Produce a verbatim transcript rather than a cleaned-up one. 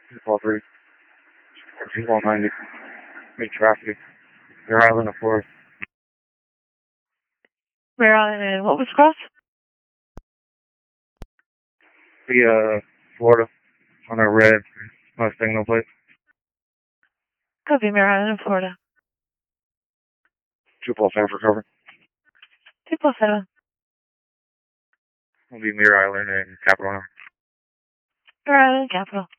two four three, two four ninety, mid traffic, Bear Island of Florida. Bear Island, and what was the cross? The, uh, Florida, on a red Mustang no plate. Copy, Bear Island, Florida. two plus seven for cover. two plus seven. Will be Mirror Island and Capital. Bear Island, Capital.